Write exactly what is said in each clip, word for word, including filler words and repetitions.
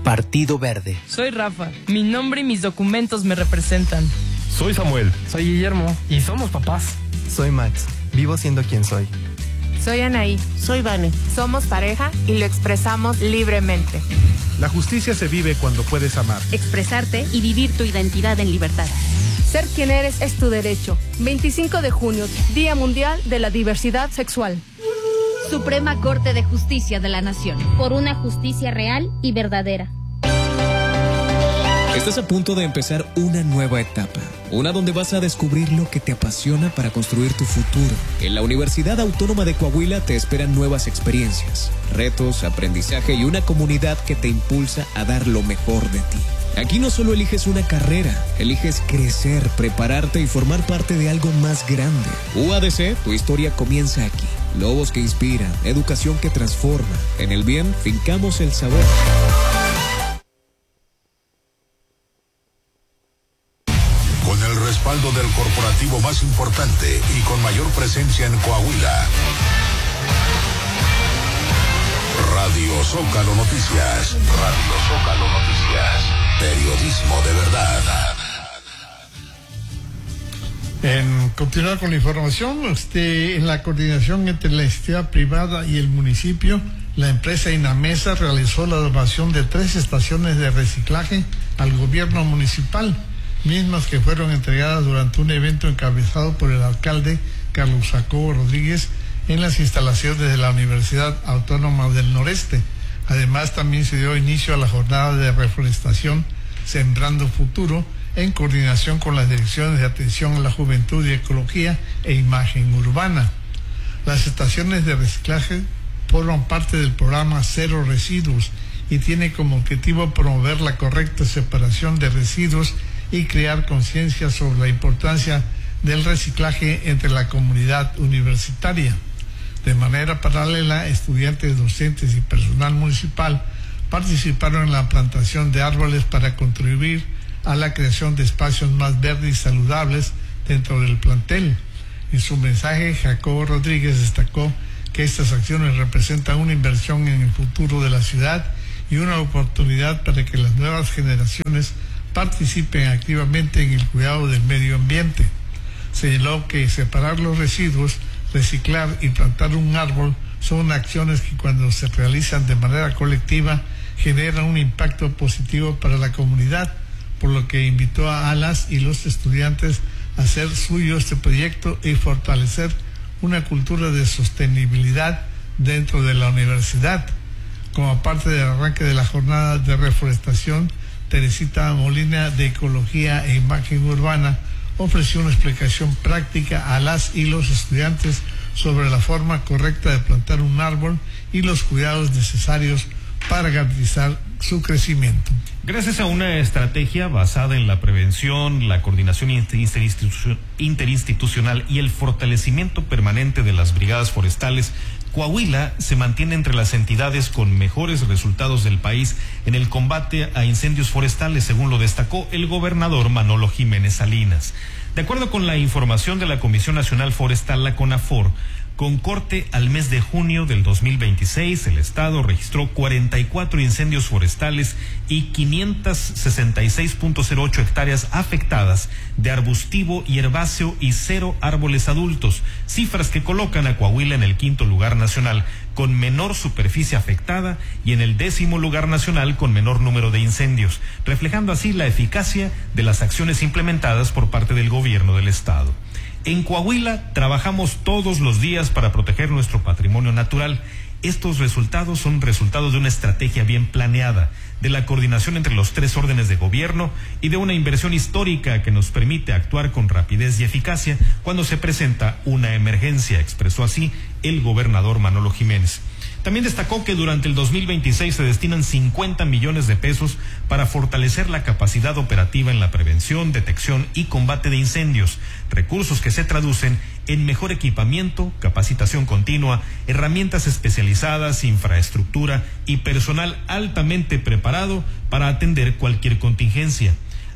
Partido Verde. Soy Rafa. Mi nombre y mis documentos me representan. Soy Samuel. Soy Guillermo. Y somos papás. Soy Max. Vivo siendo quien soy. Soy Anaí. Soy Vane. Somos pareja y lo expresamos libremente. La justicia se vive cuando puedes amar, expresarte y vivir tu identidad en libertad. Ser quien eres es tu derecho. veinticinco de junio, Día Mundial de la Diversidad Sexual. Suprema Corte de Justicia de la Nación. Por una justicia real y verdadera. Estás a punto de empezar una nueva etapa, una donde vas a descubrir lo que te apasiona para construir tu futuro. En la Universidad Autónoma de Coahuila te esperan nuevas experiencias, retos, aprendizaje y una comunidad que te impulsa a dar lo mejor de ti. Aquí no solo eliges una carrera, eliges crecer, prepararte y formar parte de algo más grande. U A D C, tu historia comienza aquí. Lobos que inspiran, educación que transforma. En el bien, fincamos el sabor. Con el respaldo del corporativo más importante y con mayor presencia en Coahuila. Radio Zócalo Noticias. Radio Zócalo Noticias. Periodismo de verdad. En continuar con la información, este, en la coordinación entre la entidad privada y el municipio, la empresa Inamesa realizó la donación de tres estaciones de reciclaje al gobierno municipal, mismas que fueron entregadas durante un evento encabezado por el alcalde Carlos Jacobo Rodríguez en las instalaciones de la Universidad Autónoma del Noreste. Además, también se dio inicio a la jornada de reforestación Sembrando Futuro, en coordinación con las direcciones de atención a la juventud y ecología e imagen urbana. Las estaciones de reciclaje forman parte del programa Cero Residuos y tiene como objetivo promover la correcta separación de residuos y crear conciencia sobre la importancia del reciclaje entre la comunidad universitaria. De manera paralela, estudiantes, docentes y personal municipal participaron en la plantación de árboles para contribuir a la creación de espacios más verdes y saludables dentro del plantel. En su mensaje, Jacobo Rodríguez destacó que estas acciones representan una inversión en el futuro de la ciudad y una oportunidad para que las nuevas generaciones participen activamente en el cuidado del medio ambiente. Señaló que separar los residuos, reciclar y plantar un árbol son acciones que cuando se realizan de manera colectiva generan un impacto positivo para la comunidad, por lo que invitó a las y los estudiantes a hacer suyo este proyecto y fortalecer una cultura de sostenibilidad dentro de la universidad. Como parte del arranque de la jornada de reforestación, Teresita Molina, de Ecología e Imagen Urbana, ofreció una explicación práctica a las y los estudiantes sobre la forma correcta de plantar un árbol y los cuidados necesarios para garantizar su crecimiento. Gracias a una estrategia basada en la prevención, la coordinación interinstitucional y el fortalecimiento permanente de las brigadas forestales, Coahuila se mantiene entre las entidades con mejores resultados del país en el combate a incendios forestales, según lo destacó el gobernador Manolo Jiménez Salinas. De acuerdo con la información de la Comisión Nacional Forestal, la CONAFOR, con corte al mes de junio del dos mil veintiséis, el Estado registró cuarenta y cuatro incendios forestales y quinientas sesenta y seis punto cero ocho hectáreas afectadas de arbustivo y herbáceo y cero árboles adultos, cifras que colocan a Coahuila en el quinto lugar nacional con menor superficie afectada y en el décimo lugar nacional con menor número de incendios, reflejando así la eficacia de las acciones implementadas por parte del gobierno del Estado. En Coahuila trabajamos todos los días para proteger nuestro patrimonio natural. Estos resultados son resultados de una estrategia bien planeada, de la coordinación entre los tres órdenes de gobierno y de una inversión histórica que nos permite actuar con rapidez y eficacia cuando se presenta una emergencia, expresó así el gobernador Manolo Jiménez. También destacó que durante el dos mil veintiséis se destinan cincuenta millones de pesos para fortalecer la capacidad operativa en la prevención, detección y combate de incendios, recursos que se traducen en mejor equipamiento, capacitación continua, herramientas especializadas, infraestructura y personal altamente preparado para atender cualquier contingencia.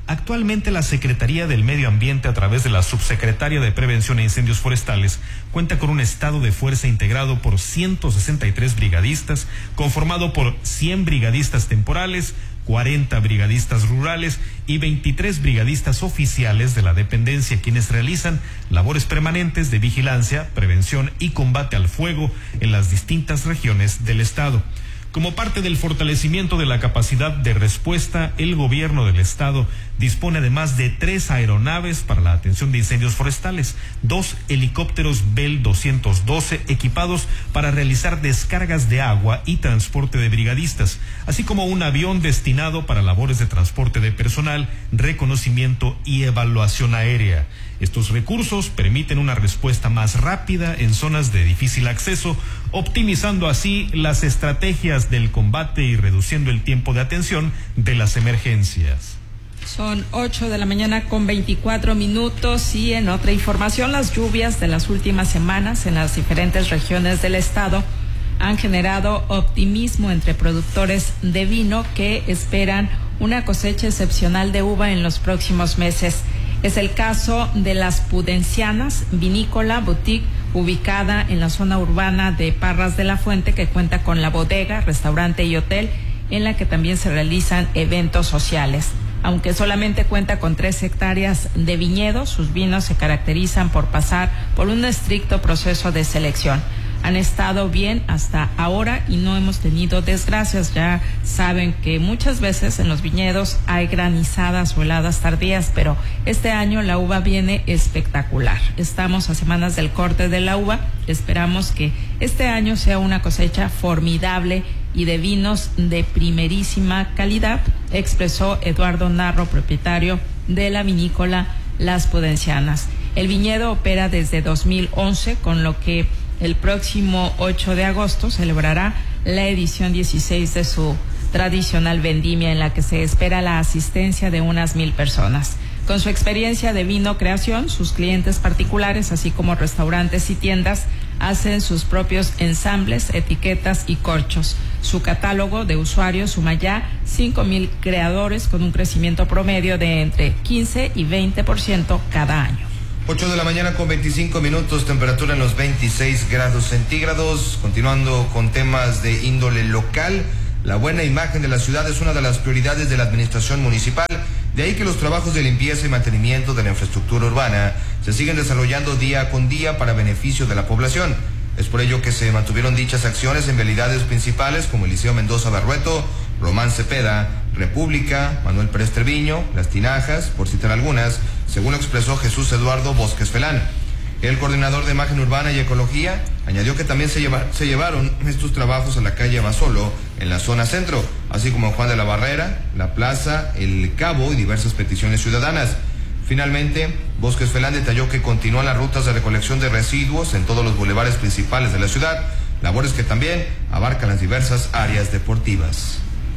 Actualmente la Secretaría del Medio Ambiente, a través de la Subsecretaría de Prevención e Incendios Forestales, cuenta con un estado de fuerza integrado por ciento sesenta y tres brigadistas, conformado por cien brigadistas temporales, cuarenta brigadistas rurales y veintitrés brigadistas oficiales de la dependencia, quienes realizan labores permanentes de vigilancia, prevención y combate al fuego en las distintas regiones del estado. Como parte del fortalecimiento de la capacidad de respuesta, el gobierno del estado dispone además de tres aeronaves para la atención de incendios forestales, dos helicópteros Bell doscientos doce equipados para realizar descargas de agua y transporte de brigadistas, así como un avión destinado para labores de transporte de personal, reconocimiento y evaluación aérea. Estos recursos permiten una respuesta más rápida en zonas de difícil acceso, optimizando así las estrategias del combate y reduciendo el tiempo de atención de las emergencias. Son ocho de la mañana con veinticuatro minutos y en otra información, las lluvias de las últimas semanas en las diferentes regiones del estado han generado optimismo entre productores de vino que esperan una cosecha excepcional de uva en los próximos meses. Es el caso de Las Pudencianas, vinícola boutique ubicada en la zona urbana de Parras de la Fuente, que cuenta con la bodega, restaurante y hotel, en la que también se realizan eventos sociales. Aunque solamente cuenta con tres hectáreas de viñedos, sus vinos se caracterizan por pasar por un estricto proceso de selección. Han estado bien hasta ahora y no hemos tenido desgracias. Ya saben que muchas veces en los viñedos hay granizadas o heladas tardías, pero este año la uva viene espectacular. Estamos a semanas del corte de la uva. Esperamos que este año sea una cosecha formidable y de vinos de primerísima calidad, expresó Eduardo Narro, propietario de la vinícola Las Pudencianas. El viñedo opera desde dos mil once, con lo que el próximo ocho de agosto celebrará la edición dieciséis de su tradicional vendimia, en la que se espera la asistencia de unas mil personas. Con su experiencia de vino creación, sus clientes particulares, así como restaurantes y tiendas, hacen sus propios ensambles, etiquetas y corchos. Su catálogo de usuarios suma ya cinco mil creadores, con un crecimiento promedio de entre quince y veinte por ciento cada año. ocho de la mañana con veinticinco minutos, temperatura en los veintiséis grados centígrados. Continuando con temas de índole local, la buena imagen de la ciudad es una de las prioridades de la administración municipal. De ahí que los trabajos de limpieza y mantenimiento de la infraestructura urbana se siguen desarrollando día con día para beneficio de la población. Es por ello que se mantuvieron dichas acciones en vialidades principales como el Liceo Mendoza Barrueto, Román Cepeda, República, Manuel Pérez Treviño, Las Tinajas, por citar algunas, según lo expresó Jesús Eduardo Bosques Felán. El coordinador de Imagen Urbana y Ecología añadió que también se, lleva, se llevaron estos trabajos a la calle Basolo, en la zona centro, así como en Juan de la Barrera, la Plaza, El Cabo y diversas peticiones ciudadanas. Finalmente, Bosques Felán detalló que continúan las rutas de recolección de residuos en todos los bulevares principales de la ciudad, labores que también abarcan las diversas áreas deportivas.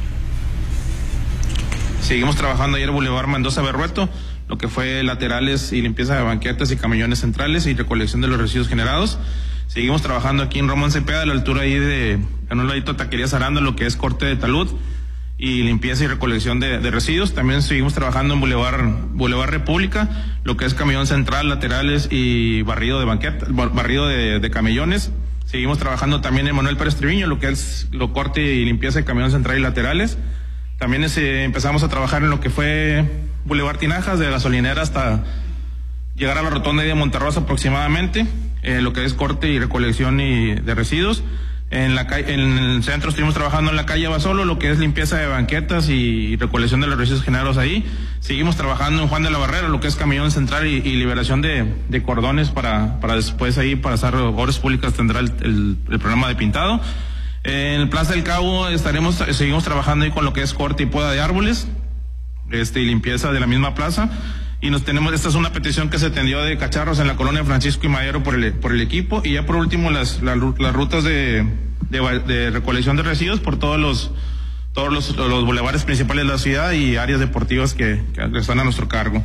Seguimos trabajando ayer Boulevard Mendoza Berrueto, lo que fue laterales y limpieza de banquetas y camellones centrales y recolección de los residuos generados. Seguimos trabajando aquí en Román Cepeda, a la altura ahí de, en un ladito de Taquería Saranda, lo que es corte de talud y limpieza y recolección de, de residuos. También seguimos trabajando en Boulevard, Boulevard República, lo que es camellón central, laterales y barrido de banquetas, barrido de, de camellones. Seguimos trabajando también en Manuel Pérez Treviño, lo que es lo corte y limpieza de camellón central y laterales. También ese, empezamos a trabajar en lo que fue Boulevard Tinajas, de gasolinera hasta llegar a la rotonda de Monterrosa aproximadamente, eh, lo que es corte y recolección y de residuos. En la calle, en el centro estuvimos trabajando en la calle Basolo, lo que es limpieza de banquetas y recolección de los residuos generados ahí. Seguimos trabajando en Juan de la Barrera, lo que es camellón central y, y liberación de, de cordones para, para después ahí pasar obras públicas, tendrá el, el, el programa de pintado. En el Plaza del Cabo estaremos, seguimos trabajando ahí con lo que es corte y poda de árboles, este, y limpieza de la misma plaza. Y nos tenemos, esta es una petición que se atendió de cacharros en la colonia Francisco y Madero por el, por el equipo. Y ya por último, las, las, las rutas de, de, de recolección de residuos por todos los, todos los, los bulevares principales de la ciudad y áreas deportivas que, que están a nuestro cargo.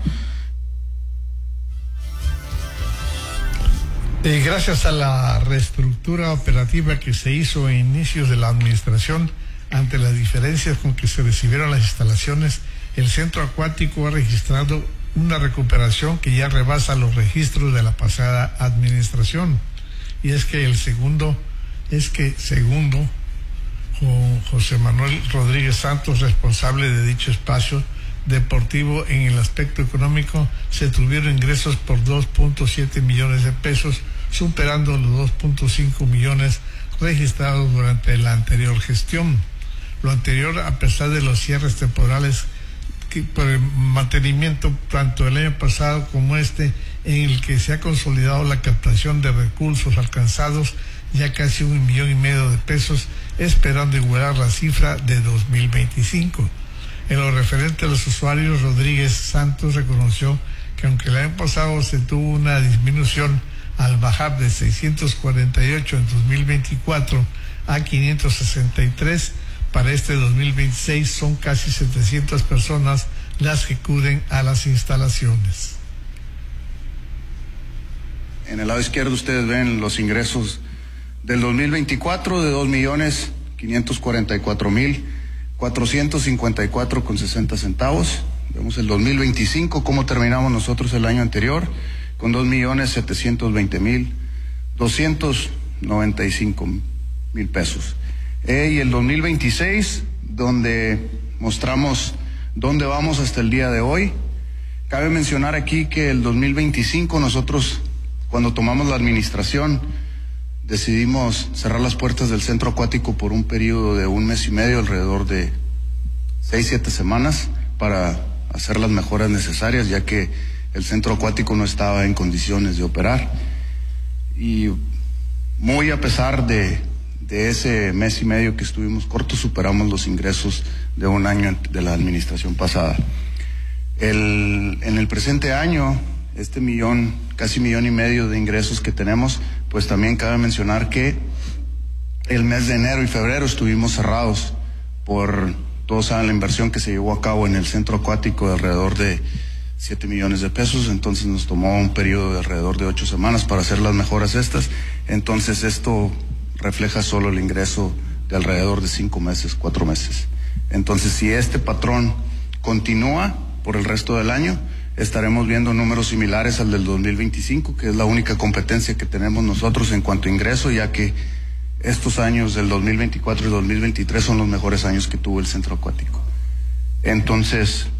Eh, gracias a la reestructura operativa que se hizo a inicios de la administración, ante las diferencias con que se recibieron las instalaciones el centro acuático ha registrado una recuperación que ya rebasa los registros de la pasada administración. Y es que el segundo, es que segundo, José Manuel Rodríguez Santos, responsable de dicho espacio deportivo, en el aspecto económico se tuvieron ingresos por dos punto siete millones de pesos, superando los dos punto cinco millones registrados durante la anterior gestión. Lo anterior a pesar de los cierres temporales que, por el mantenimiento tanto el año pasado como este, en el que se ha consolidado la captación de recursos alcanzados ya casi un millón y medio de pesos, esperando igualar la cifra de dos mil veinticinco. En lo referente a los usuarios, Rodríguez Santos reconoció que aunque el año pasado se tuvo una disminución al bajar de seiscientos cuarenta y ocho en dos mil veinticuatro a quinientos sesenta y tres, para este dos mil veintiséis son casi setecientas personas las que acuden a las instalaciones. En el lado izquierdo ustedes ven los ingresos del dos mil veinticuatro de dos millones quinientos cuarenta y cuatro mil cuatrocientos cincuenta y cuatro con sesenta centavos. Vemos el dos mil veinticinco, cómo terminamos nosotros el año anterior, con dos millones setecientos veinte mil doscientos noventa y cinco mil pesos. Eh, y el dos mil veintiséis, donde mostramos dónde vamos hasta el día de hoy. Cabe mencionar aquí que el dos mil veinticinco nosotros, cuando tomamos la administración, decidimos cerrar las puertas del centro acuático por un periodo de un mes y medio, alrededor de seis, siete semanas, para hacer las mejoras necesarias, ya que el centro acuático no estaba en condiciones de operar. Y muy a pesar de, de ese mes y medio que estuvimos cortos, superamos los ingresos de un año de la administración pasada. El, en el presente año, este millón, casi millón y medio de ingresos que tenemos, pues también cabe mencionar que el mes de enero y febrero estuvimos cerrados por, todos saben, la inversión que se llevó a cabo en el centro acuático de alrededor de siete millones de pesos, entonces nos tomó un periodo de alrededor de ocho semanas para hacer las mejoras estas, entonces esto refleja solo el ingreso de alrededor de cinco meses, cuatro meses. Entonces, si este patrón continúa por el resto del año, estaremos viendo números similares al del dos mil veinticinco, que es la única competencia que tenemos nosotros en cuanto a ingreso, ya que estos años del dos mil veinticuatro y dos mil veintitrés son los mejores años que tuvo el centro acuático. Entonces,